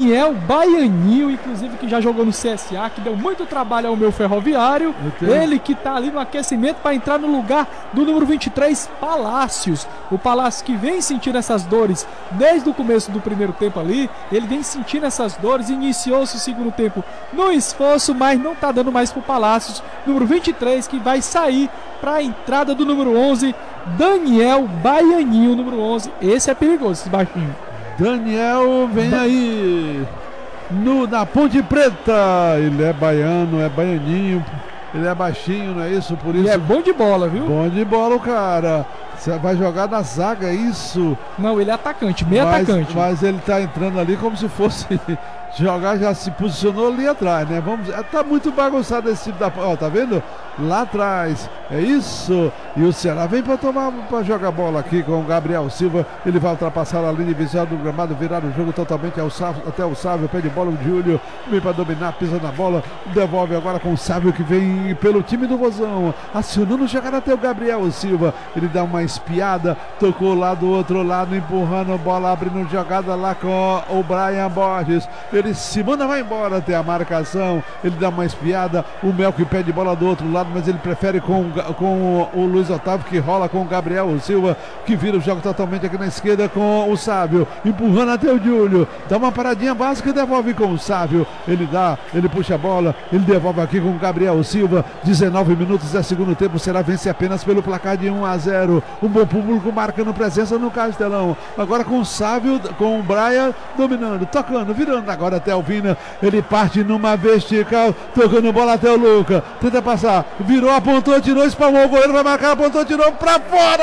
Daniel Baianinho, inclusive que já jogou no CSA, que deu muito trabalho ao meu Ferroviário. Ele que tá ali no aquecimento para entrar no lugar do número 23, Palácios. O Palácios que vem sentindo essas dores desde o começo do primeiro tempo ali. Ele vem sentindo essas dores, iniciou-se o segundo tempo no esforço, mas não tá dando mais pro Palácios. Número 23 que vai sair para a entrada do número 11, Daniel Baianinho, número 11. Esse é perigoso, esse baixinho. Daniel vem aí na Ponte Preta. Ele é baiano, é baianinho. Ele é baixinho, não é isso? Por isso. E é bom de bola, viu? Bom de bola o cara. Você vai jogar na zaga, é isso? Não, ele é atacante, meio atacante. Mas ele tá entrando ali como se fosse jogar, já se posicionou ali atrás, né? Tá muito bagunçado esse tipo da... Ó, tá vendo? Lá atrás, é isso. E o Ceará vem para jogar bola aqui com o Gabriel Silva. Ele vai ultrapassar a linha visual do gramado, virar o jogo totalmente até o Sávio. Pé de bola, o Júlio vem para dominar, pisa na bola, devolve agora com o Sávio que vem pelo time do Vozão, acionando jogada até o Gabriel Silva. Ele dá uma espiada, tocou lá do outro lado, empurrando a bola, abrindo jogada lá com o Brian Borges. Ele se manda, vai embora até a marcação. Ele dá uma espiada, o Melk pede bola do outro lado, mas ele prefere com o Luiz Otávio, que rola com o Gabriel Silva, que vira o jogo totalmente aqui na esquerda com o Sávio, empurrando até o Júlio, dá uma paradinha básica e devolve com o Sávio. Ele puxa a bola, ele devolve aqui com o Gabriel Silva. 19 minutos é segundo tempo, o Ceará vence apenas pelo placar de 1-0. Um bom público marcando presença no Castelão. Agora com o Sávio, com o Brian dominando, tocando, virando agora até o Vina. Ele parte numa vertical, tocando bola até o Luca, tenta passar, virou, apontou, tirou, espalmou o goleiro, vai marcar, apontou, tirou pra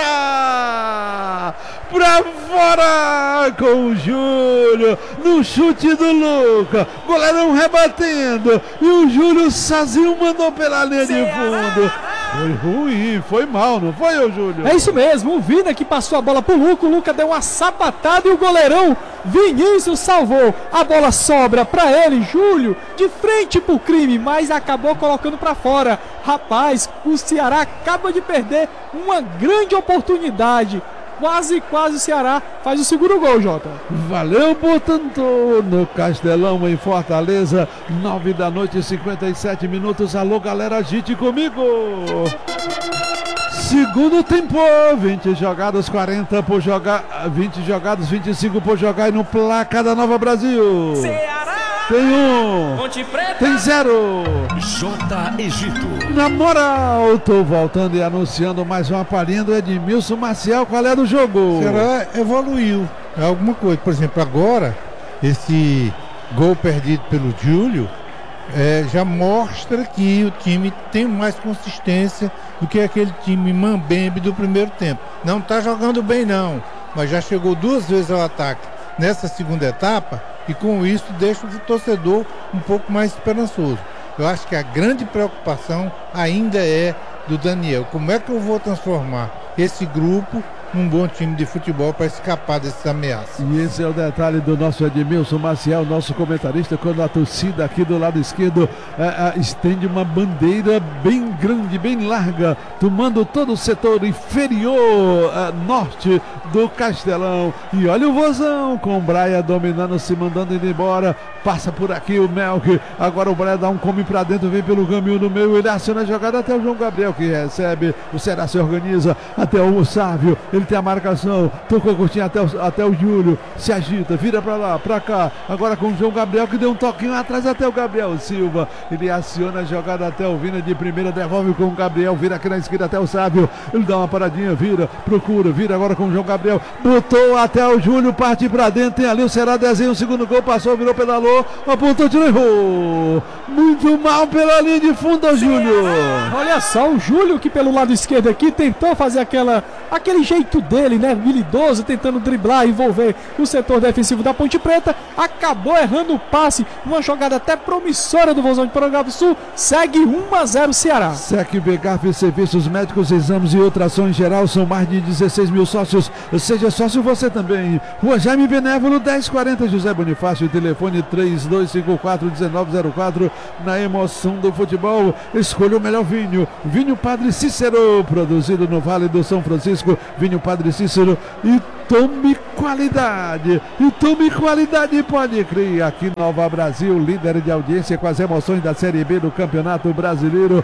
fora! Pra fora com o Júlio, no chute do Luca, goleirão rebatendo, e o Júlio sozinho mandou pela linha de fundo. Foi ruim, foi mal, não foi, ô Júlio? É isso mesmo, o Vina que passou a bola pro Luca, o Luca deu uma sapatada e o goleirão Vinícius salvou. A bola sobra pra ele, Júlio, de frente pro crime, mas acabou colocando pra fora. Rapaz, o Ceará acaba de perder uma grande oportunidade. Quase o Ceará faz o segundo gol, Jota. Valeu, portanto, no Castelão, em Fortaleza, 9 da noite, 57 minutos. Alô, galera, agite comigo. Segundo tempo, 20 jogadas, 40 por jogar, 20 jogadas, 25 por jogar, e no placar da Nova Brasil. Ceará! Tem 1, tem 0. J. Egito. Na moral, tô voltando e anunciando mais uma palhinha do Edmilson Maciel. Qual é do jogo? O Ceará evoluiu. É alguma coisa. Por exemplo, agora, esse gol perdido pelo Júlio já mostra que o time tem mais consistência do que aquele time mambembe do primeiro tempo. Não tá jogando bem não, mas já chegou 2 vezes ao ataque nessa segunda etapa, e com isso deixa o torcedor um pouco mais esperançoso. Eu acho que a grande preocupação ainda é do Daniel. Como é que eu vou transformar esse grupo num bom time de futebol para escapar dessas ameaças? E esse é o detalhe do nosso Edmilson Maciel, nosso comentarista, quando a torcida aqui do lado esquerdo estende uma bandeira bem grande, bem larga, tomando todo o setor inferior norte do Castelão. E olha o Vozão com o Braia dominando, se mandando ir embora. Passa por aqui o Melk. Agora o Braia dá um come pra dentro, vem pelo caminho no meio. Ele aciona a jogada até o João Gabriel, que recebe. O Ceará se organiza até o Sávio. Ele tem a marcação. Tocou curtinho até o Júlio. Se agita, vira pra lá, pra cá. Agora com o João Gabriel, que deu um toquinho atrás até o Gabriel Silva. Ele aciona a jogada até o Vina de primeira. Devolve com o Gabriel. Vira aqui na esquerda até o Sávio. Ele dá uma paradinha, vira, procura, vira agora com o João Gabriel. Botou até o Júlio, parte pra dentro. Tem ali o Ceará, desenha o segundo gol. Passou, virou, pedalou. Apontou, tirou, errou. Muito mal pela linha de fundo, Júlio. Olha só, o Júlio que pelo lado esquerdo aqui tentou fazer aquele jeito dele, né, habilidoso, tentando driblar, envolver o setor defensivo da Ponte Preta, acabou errando o passe, uma jogada até promissora do Vozão de Porangabuçu. Segue 1-0 Ceará. SEC Begaf, serviços médicos, exames e ultrassom em geral, são mais de 16 mil sócios. Seja sócio você também. Rua Jaime Benévolo, 1040, José Bonifácio, telefone 3254-1904. Na emoção do futebol, escolha o melhor vinho. Vinho Padre Cícero, produzido no Vale do São Francisco. Vinho Padre Cícero, e tome qualidade. E tome qualidade, pode crer. Aqui Nova Brasil, líder de audiência com as emoções da Série B do Campeonato Brasileiro.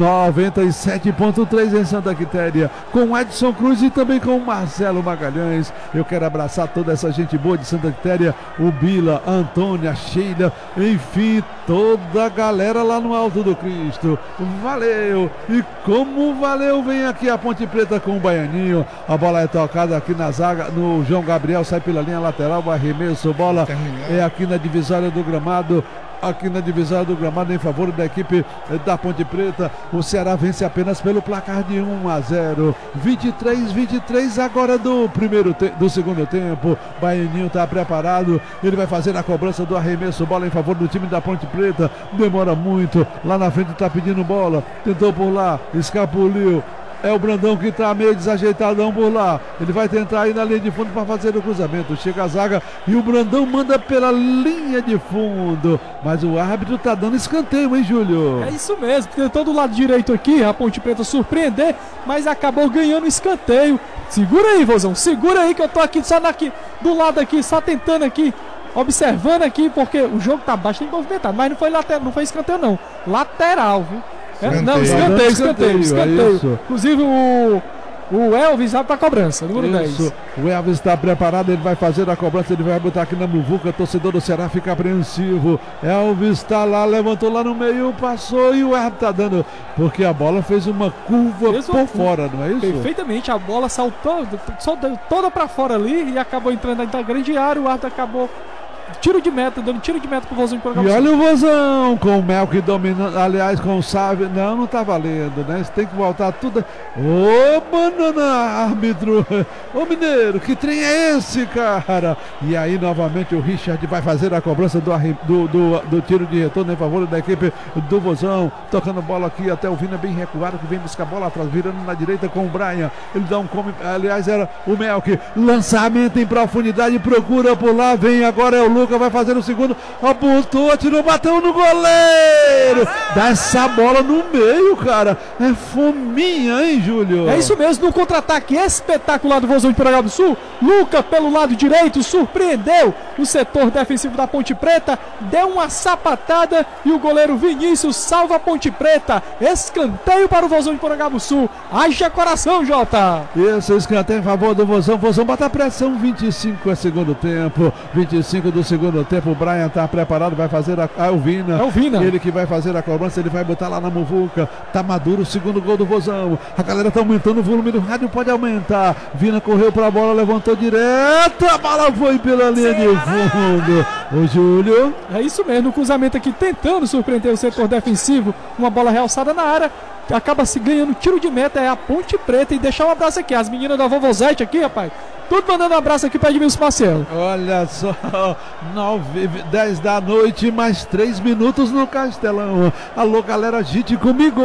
97.3 em Santa Quitéria. Com Edson Cruz e também com Marcelo Magalhães. Eu quero abraçar toda essa gente boa de Santa Quitéria. O Bila, a Antônia, a Sheila, enfim, toda a galera lá no Alto do Cristo. Valeu! E como valeu, vem aqui a Ponte Preta com o Baianinho. A bola é tocada aqui na zaga, no João Gabriel, sai pela linha lateral, o arremesso, bola é aqui na divisória do gramado. Aqui na divisória do gramado em favor da equipe da Ponte Preta. O Ceará vence apenas pelo placar de 1-0. 23 agora do segundo tempo. Baianinho está preparado. Ele vai fazer a cobrança do arremesso. Bola em favor do time da Ponte Preta. Demora muito. Lá na frente está pedindo bola. Tentou por lá. Escapuliu. É o Brandão que está meio desajeitadão por lá. Ele vai tentar ir na linha de fundo para fazer o cruzamento. Chega a zaga e o Brandão manda pela linha de fundo. Mas o árbitro está dando escanteio, hein, Júlio? É isso mesmo. Tentou do lado direito aqui a Ponte Preta surpreender, mas acabou ganhando o escanteio. Segura aí, Vozão. Segura aí que eu tô aqui só do lado aqui, só tentando aqui. Observando aqui, porque o jogo tá bastante movimentado. Mas não foi lateral, não foi escanteio, não. Lateral, viu? Não, escanteio. Inclusive o Elvis vai pra cobrança, número 10. O Elvis está preparado, ele vai fazer a cobrança, ele vai botar aqui na muvuca, torcedor do Ceará fica apreensivo. Elvis está lá, levantou lá no meio, passou e o árbitro está dando, porque a bola fez uma curva por fora, não é isso? Perfeitamente, a bola saltou toda pra fora ali e acabou entrando na grande área, o árbitro acabou dando tiro de meta pro Vozão de Porangaba. E olha o Vozão com o Melk dominando, aliás, com o Sávio. Não tá valendo, né? Você tem que voltar tudo. Ô, banana, árbitro! Ô, mineiro, que trem é esse, cara? E aí, novamente, o Richard vai fazer a cobrança do tiro de retorno em favor da equipe do Vozão. Tocando bola aqui até o Vina bem recuado, que vem buscar a bola atrás, virando na direita com o Brian. Ele dá um come, aliás, era o Melk. Lançamento em profundidade, procura por lá, vem agora, é o Lucas, vai fazer o segundo, apontou, atirou, bateu no goleiro, dá essa bola no meio, cara, é fominha, hein, Júlio? É isso mesmo, no contra-ataque espetacular do Vozão de Porangaba do Sul, Luca pelo lado direito, surpreendeu o setor defensivo da Ponte Preta, deu uma sapatada e o goleiro Vinícius salva a Ponte Preta, escanteio para o Vozão de Porangaba do Sul, haja coração, Jota! Esse escanteio em favor do Vozão, bota pressão, 25 é segundo tempo, 25 do segundo tempo, o Brian tá preparado, vai fazer o Vina. É o Vina. Ele que vai fazer a cobrança, ele vai botar lá na muvuca. Tá maduro o segundo gol do Vozão. A galera tá aumentando o volume do rádio, pode aumentar. Vina correu pra bola, levantou direto, a bola foi pela linha de fundo. O Júlio. É isso mesmo, o cruzamento aqui tentando surpreender o setor defensivo, uma bola realçada na área. Acaba se ganhando tiro de meta, é a Ponte Preta. E deixar um abraço aqui, as meninas da Vovozete aqui, rapaz. Tudo mandando um abraço aqui para Edmilson Marcelo. Olha só, 10 da noite, mais 3 minutos no Castelão. Alô, galera, agite comigo.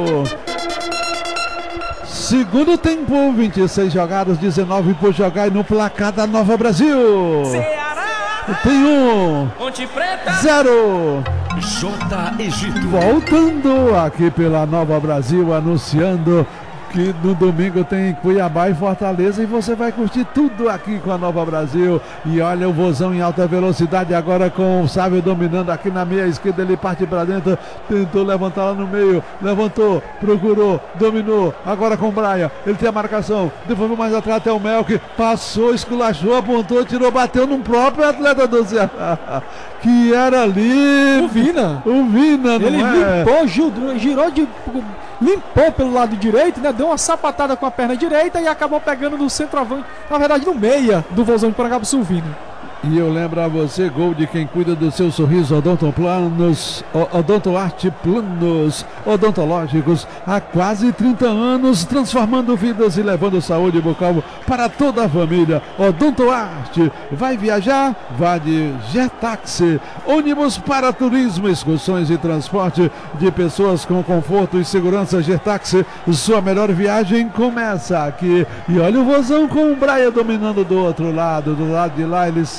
Segundo tempo, 26 jogados, 19 por jogar e no placar da Nova Brasil. Ceará tem Ponte Preta 0. J. Egito. Voltando aqui pela Nova Brasil, anunciando que no domingo tem Cuiabá e Fortaleza e você vai curtir tudo aqui com a Nova Brasil. E olha o Vozão em alta velocidade agora com o Sávio dominando aqui na meia esquerda, ele parte para dentro, tentou levantar lá no meio, levantou, procurou, dominou, agora com o Brian, ele tem a marcação, devolveu mais atrás até o Melk, passou, esculachou, apontou, tirou, bateu num próprio atleta do Ceará, que era ali o Vina, não ele é? limpou pelo lado direito, né? Deu uma sapatada com a perna direita e acabou pegando no centroavante, na verdade no meia do Vozão de Porangaba do Sul, Vina. E eu lembro a você, gol de quem cuida do seu sorriso, Odontoplanos, Odontoarte Planos Odontológicos, há quase 30 anos, transformando vidas e levando saúde bucal para toda a família. Odontoarte, vai viajar? Vá de Jetaxi, ônibus para turismo, excursões e transporte de pessoas com conforto e segurança. Jetaxi, sua melhor viagem começa aqui. E olha o Vozão com o Braia dominando do outro lado, do lado de lá ele se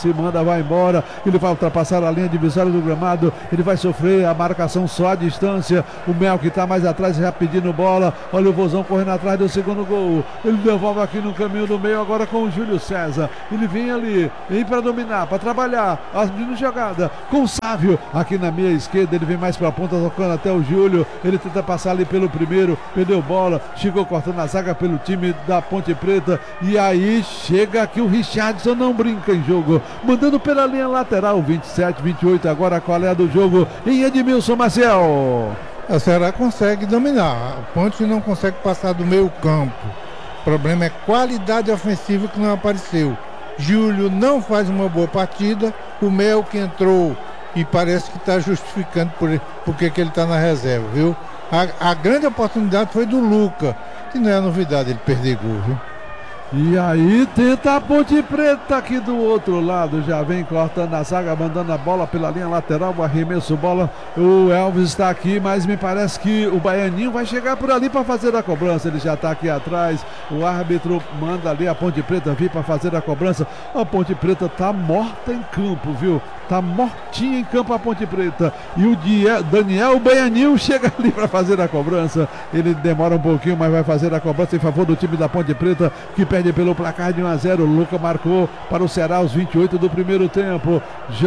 se manda, vai embora. Ele vai ultrapassar a linha divisória do gramado. Ele vai sofrer a marcação só à distância. O Melk está mais atrás, já pedindo bola. Olha o Vozão correndo atrás do segundo gol. Ele devolve aqui no caminho do meio agora com o Júlio César. Ele vem ali, vem para dominar, para trabalhar. Abrindo jogada com o Sávio. Aqui na meia esquerda, ele vem mais para a ponta, tocando até o Júlio. Ele tenta passar ali pelo primeiro, perdeu bola. Chegou cortando a zaga pelo time da Ponte Preta. E aí chega aqui o Richardson, não brinca em jogo. Mandando pela linha lateral, 27, 28. Agora qual é a do jogo? Em Edmilson Maciel. A Ceará consegue dominar. A Ponte não consegue passar do meio campo. O problema é qualidade ofensiva que não apareceu. Júlio não faz uma boa partida. O Mel que entrou e parece que está justificando porque que ele está na reserva, viu? A grande oportunidade foi do Luca, que não é novidade ele perder gol, viu? E aí tenta a Ponte Preta aqui do outro lado, já vem cortando a zaga, mandando a bola pela linha lateral, o arremesso bola, o Elvis está aqui, mas me parece que o Baianinho vai chegar por ali para fazer a cobrança, ele já está aqui atrás, o árbitro manda ali a Ponte Preta vir para fazer a cobrança. A Ponte Preta tá morta em campo, viu? Tá mortinha em campo a Ponte Preta. E o Daniel Baianinho chega ali para fazer a cobrança. Ele demora um pouquinho, mas vai fazer a cobrança em favor do time da Ponte Preta, que perde pelo placar de 1-0. O Luca marcou para o Ceará aos 28 do primeiro tempo.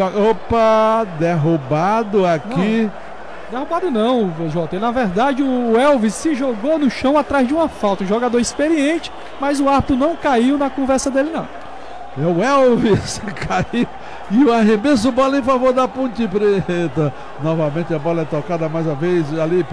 Opa, derrubado aqui. Derrubado não, Jota. Na verdade, o Elvis se jogou no chão atrás de uma falta. Um jogador experiente, mas o árbitro não caiu na conversa dele, não. É o Elvis caiu. E o arremesso, bola em favor da Ponte Preta. Novamente a bola é tocada mais uma vez ali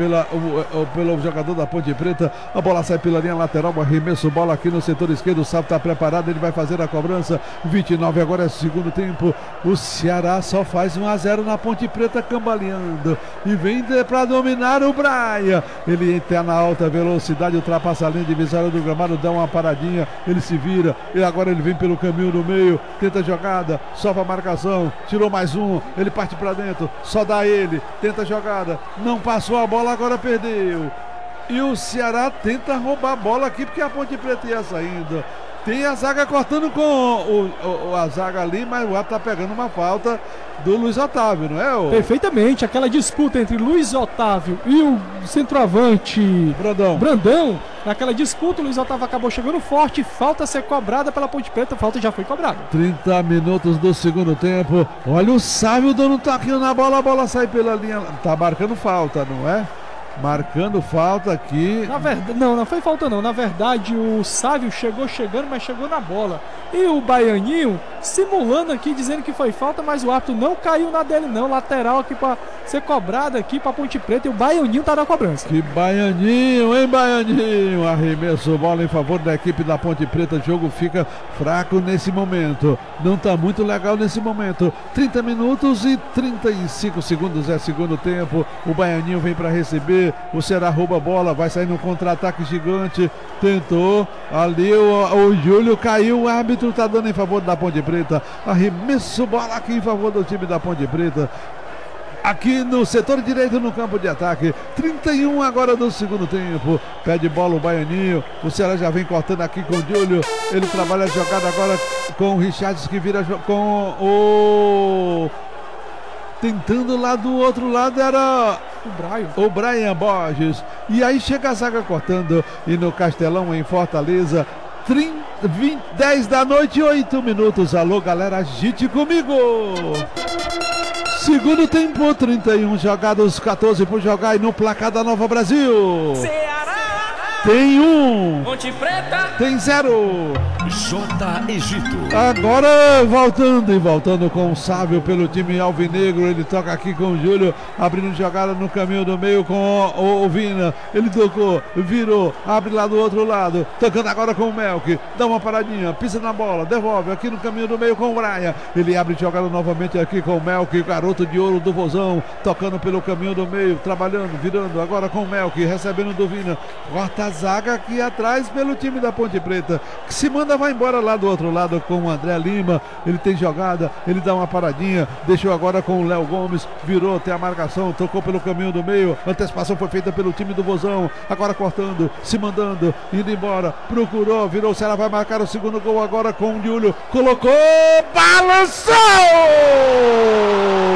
pelo jogador da Ponte Preta. A bola sai pela linha lateral, o arremesso, bola aqui no setor esquerdo. O Sávio está preparado, ele vai fazer a cobrança. 29 agora é o segundo tempo. O Ceará só faz 1-0 na Ponte Preta, cambaleando. E vem para dominar o Braia. Ele entra na alta velocidade, ultrapassa a linha divisória do gramado, dá uma paradinha, ele se vira. E agora ele vem pelo caminho do meio, tenta a jogada, sofre a marcação, tirou mais um, ele parte para dentro, só dá ele, tenta a jogada, não passou a bola, agora perdeu. E o Ceará tenta roubar a bola aqui porque a Ponte Preta ia saindo. Tem a zaga cortando com a zaga ali, mas o árbitro tá pegando uma falta do Luiz Otávio, não é? Perfeitamente, aquela disputa entre Luiz Otávio e o centroavante Brandão. Naquela disputa, o Luiz Otávio acabou chegando forte, falta a ser cobrada pela Ponte Preta, a falta já foi cobrada. 30 minutos do segundo tempo. Olha o Sávio dando um taquinho na bola, a bola sai pela linha. Tá marcando falta, não é? Marcando falta aqui. Na verdade, não foi falta não. Na verdade, o Sávio chegando, mas chegou na bola. E o Baianinho simulando aqui, dizendo que foi falta, mas o árbitro não caiu na dele não. Lateral aqui para ser cobrada aqui para Ponte Preta e o Baianinho tá na cobrança. Que Baianinho, hein, Baianinho? Arremesso, bola em favor da equipe da Ponte Preta. O jogo fica fraco nesse momento. Não tá muito legal nesse momento. 30 minutos e 35 segundos é segundo tempo. O Baianinho vem para receber. O Ceará rouba a bola, vai sair no contra-ataque gigante. Tentou, ali o Júlio caiu, o árbitro tá dando em favor da Ponte Preta. Arremesso, bola aqui em favor do time da Ponte Preta. Aqui no setor direito no campo de ataque. 31 agora do segundo tempo. Pede bola o Baianinho. O Ceará já vem cortando aqui com o Júlio. Ele trabalha a jogada agora com o Richardson, que vira com o... Tentando lá do outro lado era o Brian Borges. E aí chega a zaga cortando. E no Castelão, em Fortaleza, 10 da noite, 8 minutos. Alô, galera, agite comigo. Segundo tempo, 31 jogados, 14 por jogar. E no placar da Nova Brasil, Ceará tem 1, Ponte Preta tem 0. J. Egito. Agora voltando com o Sávio pelo time alvinegro. Ele toca aqui com o Júlio, abrindo jogada no caminho do meio com o Vina. Ele tocou, virou, abre lá do outro lado, tocando agora com o Melk, dá uma paradinha, pisa na bola, devolve aqui no caminho do meio com o Braia. Ele abre jogada novamente aqui com o Melk, garoto de ouro do Vozão, tocando pelo caminho do meio, trabalhando, virando agora com o Melk, recebendo do Vina, corta a zaga aqui atrás pelo time da Ponte Preta, que se manda, vai embora lá do outro lado com o André Lima. Ele tem jogada, ele dá uma paradinha, deixou agora com o Léo Gomes, virou, tem a marcação, tocou pelo caminho do meio, antecipação foi feita pelo time do Vozão, agora cortando, se mandando, indo embora, procurou, virou, o Ceará vai marcar o segundo gol agora com o Júlio, colocou, balançou!